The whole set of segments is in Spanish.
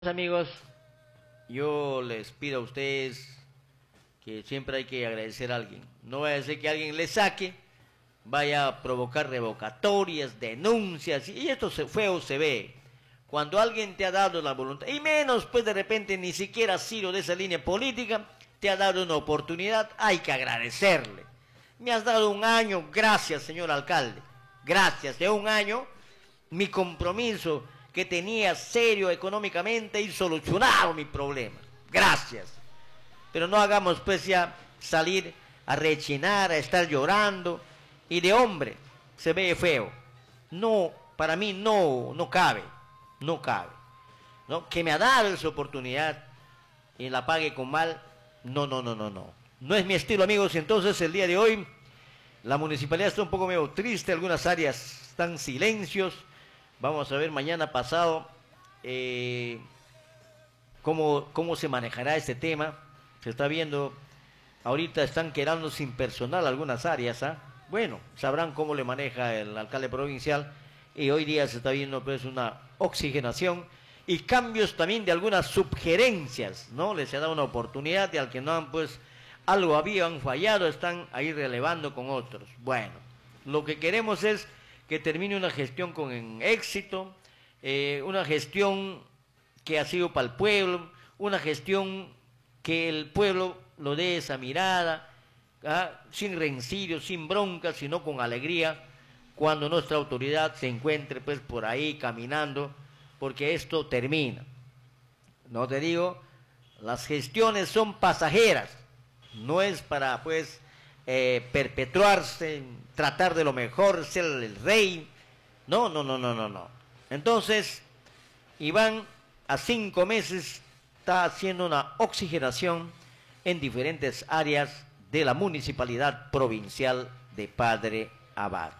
Amigos, yo les pido a ustedes que siempre hay que agradecer a alguien. No vaya a ser que alguien le saque, vaya a provocar revocatorias, denuncias, y esto feo se ve. Cuando alguien te ha dado la voluntad, y menos pues de repente ni siquiera ha sido de esa línea política, te ha dado una oportunidad, hay que agradecerle. Me has dado un año, gracias señor alcalde, gracias, de un año, mi compromiso que tenía serio económicamente y solucionado mi problema. Gracias. Pero no hagamos pues ya salir a rechinar, a estar llorando. Y de hombre se ve feo. No, para mí no cabe. No cabe. ¿No? Que me ha dado esa oportunidad y la pague con mal. No. No es mi estilo, amigos. Entonces el día de hoy la municipalidad está un poco medio triste. Algunas áreas están silencios. Vamos a ver mañana pasado cómo se manejará este tema. Se está viendo, ahorita están quedando sin personal algunas áreas. Bueno, sabrán cómo le maneja el alcalde provincial. Y hoy día se está viendo pues una oxigenación y cambios también de algunas sugerencias, ¿no? Les ha dado una oportunidad y al que no han pues algo habían fallado, están ahí relevando con otros. Bueno, lo que queremos es que termine una gestión con éxito, una gestión que ha sido para el pueblo, una gestión que el pueblo lo dé esa mirada, sin rencillos, sin broncas, sino con alegría, cuando nuestra autoridad se encuentre pues por ahí caminando, porque esto termina. No te digo, las gestiones son pasajeras, no es para pues perpetuarse, tratar de lo mejor, ser el rey. No. Entonces, Iván a 5 meses está haciendo una oxigenación en diferentes áreas de la municipalidad provincial de Padre Abad.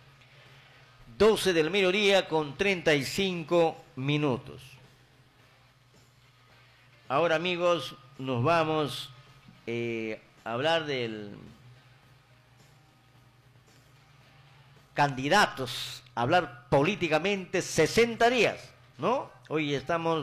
12 del mediodía con 35 minutos. Ahora, amigos, nos vamos a hablar del candidatos, hablar políticamente 60 días, ¿no? Hoy estamos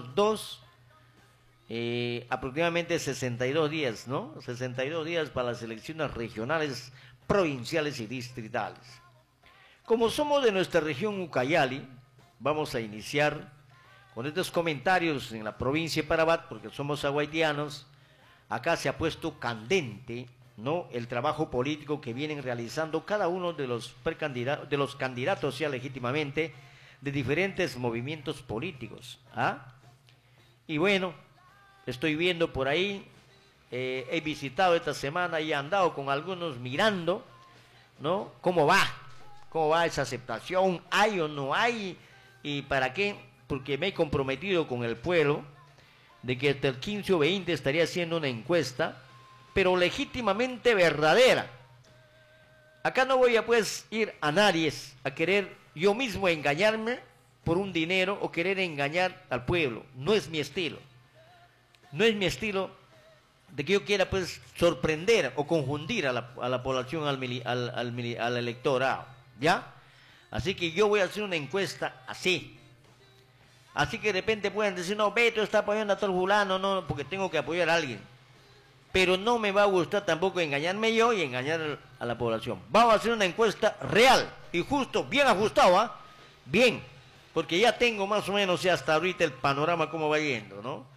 aproximadamente 62 días, ¿no? 62 días para las elecciones regionales, provinciales y distritales. Como somos de nuestra región Ucayali, vamos a iniciar con estos comentarios en la provincia de Parabat, porque somos aguaitianos. Acá se ha puesto candente, ¿no?, el trabajo político que vienen realizando cada uno de los candidatos ya legítimamente de diferentes movimientos políticos. Y bueno, estoy viendo por ahí, he visitado esta semana y he andado con algunos mirando, ¿no?, cómo va esa aceptación, hay o no hay, y para qué, porque me he comprometido con el pueblo de que hasta el 15 o 20 estaría haciendo una encuesta, pero legítimamente verdadera. Acá no voy a pues ir a nadie a querer yo mismo engañarme por un dinero o querer engañar al pueblo. No es mi estilo. No es mi estilo de que yo quiera pues sorprender o confundir a la población, al electorado, ¿ya? Así que yo voy a hacer una encuesta así. Así que de repente pueden decir, no, Beto está apoyando a tal fulano, no, porque tengo que apoyar a alguien. Pero no me va a gustar tampoco engañarme yo y engañar a la población. Vamos a hacer una encuesta real y justo, bien ajustado, bien, porque ya tengo más o menos ya hasta ahorita el panorama cómo va yendo, ¿no?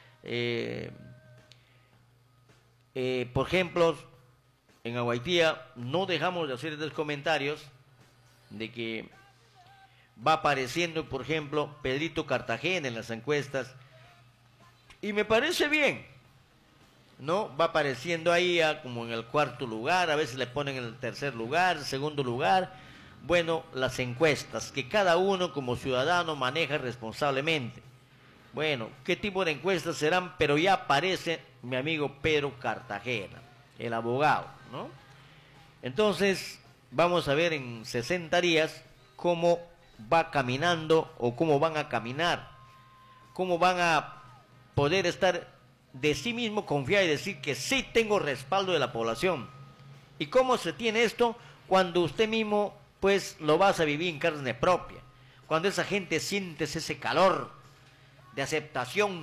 Por ejemplo, en Aguaitía no dejamos de hacer estos comentarios de que va apareciendo, por ejemplo, Pedrito Cartagena en las encuestas, y me parece bien, ¿no? Va apareciendo ahí como en el 4.º lugar, a veces le ponen en el 3.er lugar, 2.º lugar. Bueno, las encuestas, que cada uno como ciudadano maneja responsablemente. Bueno, ¿qué tipo de encuestas serán? Pero ya aparece mi amigo Pedro Cartagena, el abogado, ¿no? Entonces, vamos a ver en 60 días cómo va caminando o cómo van a caminar, cómo van a poder estar de sí mismo, confiar y decir que sí tengo respaldo de la población. ¿Y cómo se tiene esto? Cuando usted mismo pues lo vas a vivir en carne propia, cuando esa gente sientes ese calor, de aceptación